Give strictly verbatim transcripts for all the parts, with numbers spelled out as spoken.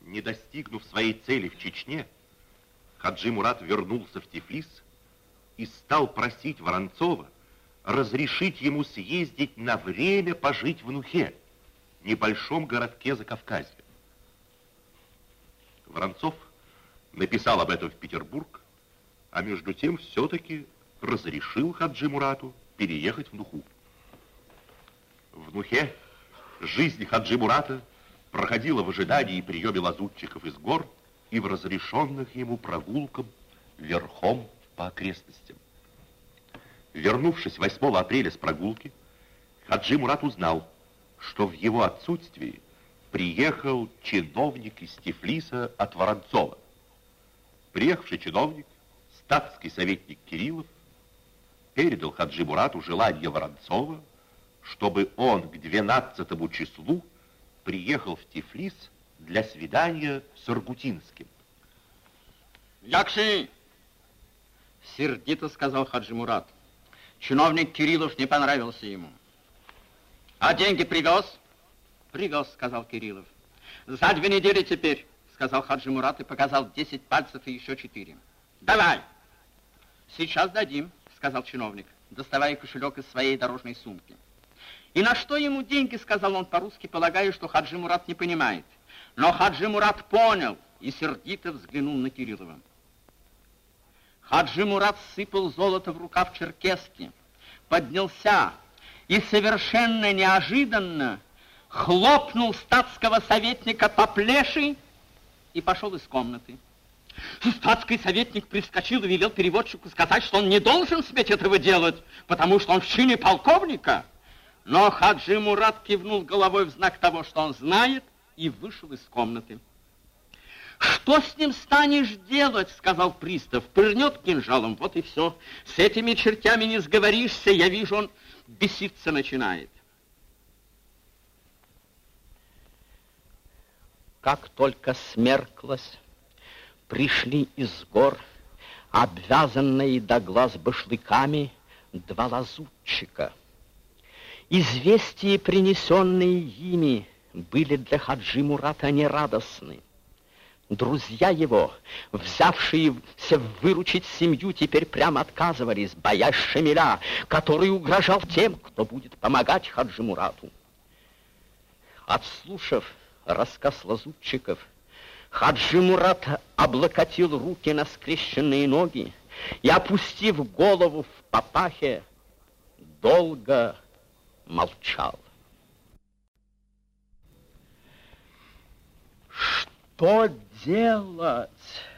Не достигнув своей цели в Чечне, Хаджи Мурат вернулся в Тифлис и стал просить Воронцова разрешить ему съездить на время пожить в Нухе, небольшом городке Закавказья. Воронцов написал об этом в Петербург, а между тем все-таки разрешил Хаджи Мурату переехать в Нуху. В Нухе жизнь Хаджи Мурата проходила в ожидании и приеме лазутчиков из гор и в разрешенных ему прогулкам верхом по окрестностям. Вернувшись восьмого апреля с прогулки, Хаджи Мурат узнал, что в его отсутствии приехал чиновник из Тифлиса от Воронцова. Приехавший чиновник, статский советник Кириллов, передал Хаджи Мурату желание Воронцова, чтобы он к двенадцатому числу приехал в Тифлис для свидания с Аргутинским. Якши! Сердито сказал Хаджи Мурат. Чиновник Кириллов не понравился ему. А деньги привез? Привез, сказал Кириллов. За две недели теперь, сказал Хаджи Мурат и показал десять пальцев и еще четыре. Давай! Сейчас дадим, сказал чиновник, доставая кошелек из своей дорожной сумки. И на что ему деньги, сказал он по-русски, полагая, что Хаджи Мурат не понимает. Но Хаджи Мурат понял и сердито взглянул на Кириллова. Хаджи Мурат сыпал золото в рукав черкески, поднялся и совершенно неожиданно хлопнул статского советника по плеши и пошел из комнаты. Статский советник привскочил и велел переводчику сказать, что он не должен сметь этого делать, потому что он в чине полковника. Но Хаджи Мурат кивнул головой в знак того, что он знает, и вышел из комнаты. «Что с ним станешь делать?» — сказал пристав. «Пырнет кинжалом, вот и все. С этими чертями не сговоришься, я вижу, он беситься начинает». Как только смерклось, пришли из гор, обвязанные до глаз башлыками, два лазутчика. Известия, принесенные ими, были для Хаджи Мурата нерадостны. Друзья его, взявшиеся выручить семью, теперь прямо отказывались, боясь Шамиля, который угрожал тем, кто будет помогать Хаджи Мурату. Отслушав рассказ лазутчиков, Хаджи Мурат облокотил руки на скрещенные ноги и, опустив голову в папахе, долго молчал. Что делать?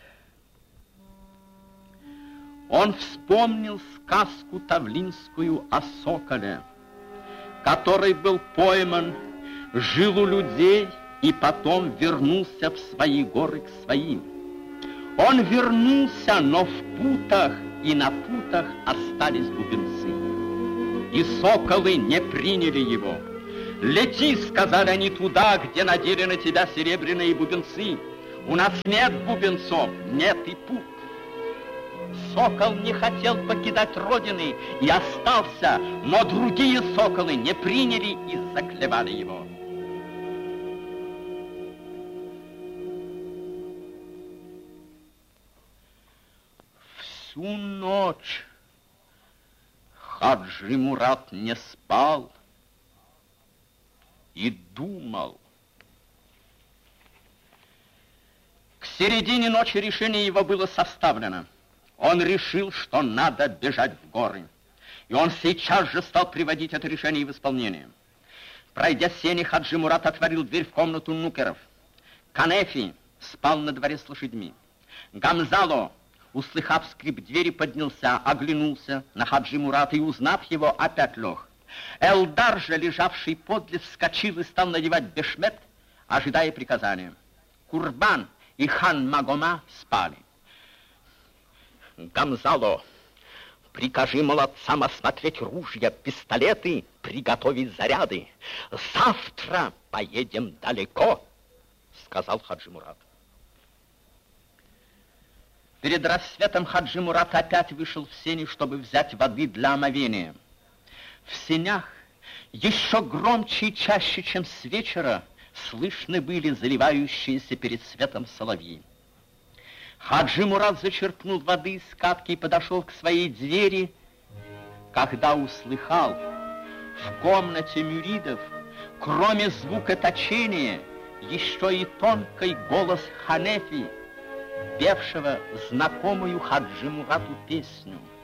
Он вспомнил сказку тавлинскую о соколе, который был пойман, жил у людей и потом вернулся в свои горы к своим. Он вернулся, но в путах и на путах остались бубенцы. И соколы не приняли его. «Лети», — сказали они, — «туда, где надели на тебя серебряные бубенцы. У нас нет бубенцов, нет и пут». Сокол не хотел покидать родины и остался, но другие соколы не приняли и заклевали его. Всю ночь Хаджи Мурат не спал и думал. К середине ночи решение его было составлено. Он решил, что надо бежать в горы. И он сейчас же стал приводить это решение в исполнение. Пройдя сени, Хаджи Мурат отворил дверь в комнату нукеров. Канефи спал на дворе с лошадьми. Гамзало, услыхав скрип двери, поднялся, оглянулся на Хаджи Мурата и, узнав его, опять лег. Элдар же, лежавший подле, вскочил и стал надевать бешмет, ожидая приказания. Курбан и хан Магома спали. Гамзало, прикажи молодцам осмотреть ружья, пистолеты, приготовить заряды. Завтра поедем далеко, сказал Хаджи Мурат. Перед рассветом Хаджи Мурат опять вышел в сени, чтобы взять воды для омовения. В сенях еще громче и чаще, чем с вечера, слышны были заливающиеся перед светом соловьи. Хаджи Мурат зачерпнул воды из катки и подошел к своей двери, когда услыхал в комнате мюридов, кроме звука точения, еще и тонкий голос Ханефи, певшего знакомую Хаджи Мурату песню.